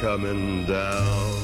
coming down.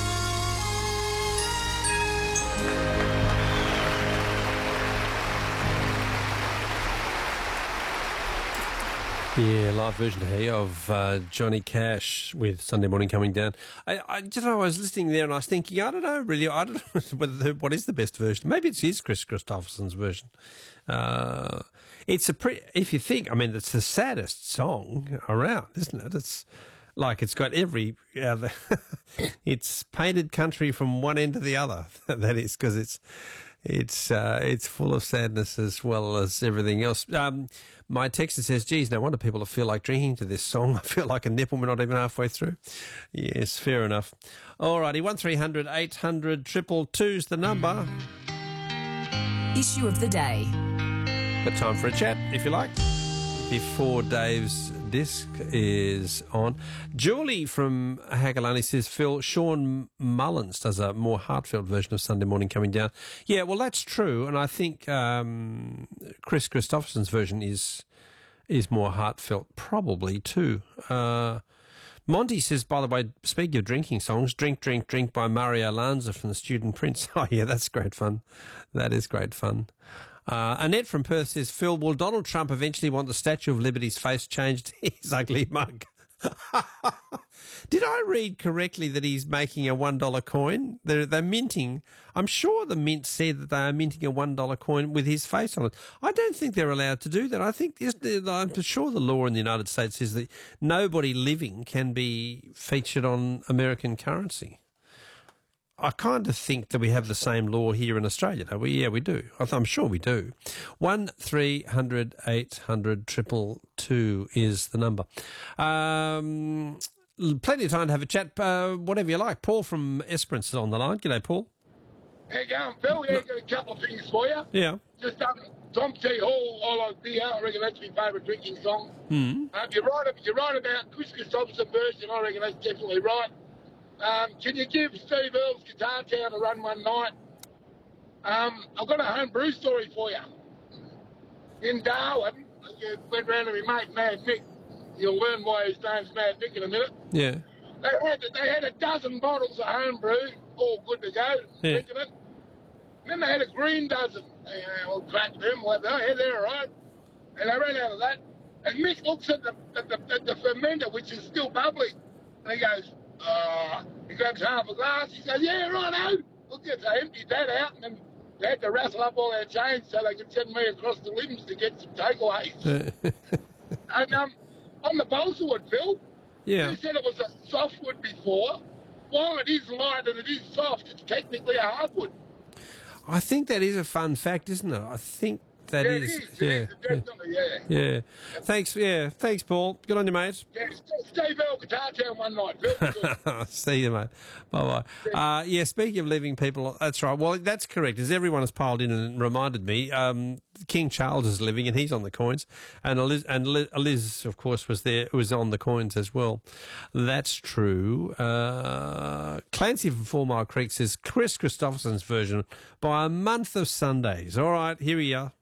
Yeah, live version here of Johnny Cash with Sunday Morning Coming Down. I was listening there and I was thinking, I don't know what is the best version. Maybe it's his Chris Christopherson's version. It's if you think, I mean, it's the saddest song around, isn't it? It's like it's got every it's painted country from one end to the other. That is, because it's full of sadness as well as everything else. My texter says, geez, no wonder people feel like drinking to this song. I feel like a nipple. We're not even halfway through. Yes, fair enough. Alrighty, 1300 800 222's the number. Issue of the day. Got time for a chat, if you like, before Dave's disc is on. Julie from Hagalani says, Phil, Sean Mullins does a more heartfelt version of Sunday Morning Coming Down. Yeah, well, that's true, and I think Chris Christopherson's version is more heartfelt, probably, too. Monty says, by the way, speaking of drinking songs, Drink, Drink, Drink by Mario Lanza from The Student Prince. Oh, yeah, that's great fun. That is great fun. Annette from Perth says, Phil, will Donald Trump eventually want the Statue of Liberty's face changed to his ugly mug? Did I read correctly that he's making a $1 coin? They're minting. I'm sure the mint said that they are minting a $1 coin with his face on it. I don't think they're allowed to do that. I'm sure the law in the United States says that nobody living can be featured on American currency. I kind of think that we have the same law here in Australia, don't we? Yeah, we do. I'm sure we do. 1300 800 222 is the number. Plenty of time to have a chat, whatever you like. Paul from Esperance is on the line. G'day, Paul. How you going, Phil? Yeah, got a couple of things for you. Yeah. Just Tom T. Hall, I Like Beer. I reckon that's my favourite drinking song. You're right about Chris Christopherson version. I reckon that's definitely right. Can you give Steve Earle's Guitar Town a run one night? I've got a homebrew story for you. In Darwin, I went round to my mate Mad Mick. You'll learn why his name's Mad Mick in a minute. Yeah. They had a dozen bottles of homebrew, all good to go, drinking it. And then they had a green dozen. We'll crack them, they're all right. And they ran out of that. And Mick looks at the fermenter, which is still bubbly, and he goes, he grabs half a glass. He says, yeah, righto. Look, they emptied that out, and then they had to rustle up all our chains so they could send me across the limbs to get some takeaways. And on the balsa wood, Phil, you said it was a softwood before. While it is light and it is soft, it's technically a hardwood. I think that is a fun fact, isn't it? I think that is. It is, definitely, yeah. Thanks, Paul. Good on you, mate. Yeah, Steve Earle Guitar Town one night. Good. See you, mate. Bye-bye. Speaking of leaving people, that's right. Well, that's correct. As everyone has piled in and reminded me, King Charles is living and he's on the coins. And Liz, of course, was there, was on the coins as well. That's true. Clancy from 4 Mile Creek says Chris Christopherson's version by a month of Sundays. All right, here we are.